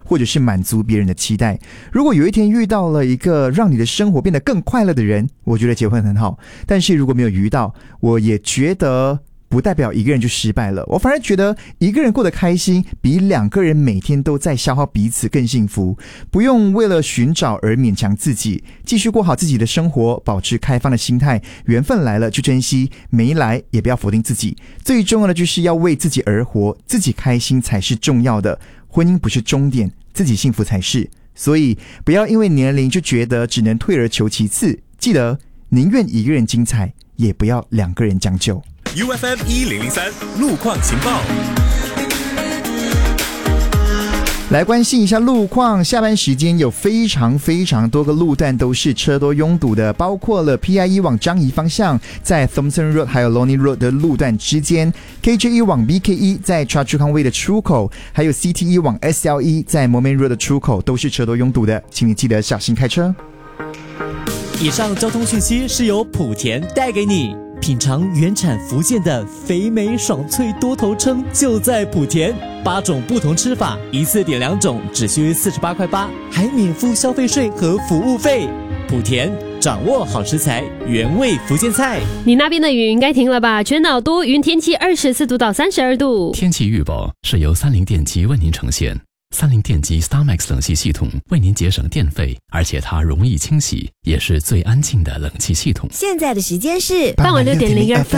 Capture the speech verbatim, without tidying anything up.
或者是满足别人的期待。如果有一天遇到了一个让你的生活变得更快乐的人，我觉得结婚很好。但是如果没有遇到，我也觉得不代表一个人就失败了，我反而觉得一个人过得开心比两个人每天都在消耗彼此更幸福。不用为了寻找而勉强自己，继续过好自己的生活，保持开放的心态，缘分来了就珍惜，没来也不要否定自己。最重要的就是要为自己而活，自己开心才是重要的，婚姻不是终点，自己幸福才是。所以不要因为年龄就觉得只能退而求其次，记得宁愿一个人精彩，也不要两个人将就。 U F M 一零零三路况情报， 来关心一下路况。下班时间有非常非常多个路段都是车多拥堵的，包括了 P I E 往樟宜方向在 Thompson Road 还有 Lonely Road 的路段之间， K J E 往 B K E 在 Choa Chu Kang Way 的出口，还有 C T E 往 S L E 在 Moulmein Road 的出口都是车多拥堵的，请你记得小心开车。 以上交通讯息是由莆田带给你。品尝原产福建的肥美爽脆多头称就在莆田，八种不同吃法，一次点两种，只需四十八块八，还免付消费税和服务费。莆田掌握好食材，原味福建菜。 你那边的雨应该停了吧？全岛多云天气，二十四度到三十二度。 天气预报是由三菱电机为您呈现。三菱电机 StarMax 冷气系统为您节省电费，而且它容易清洗，也是最安静的冷气系统。 现在的时间是傍晚六点零二分。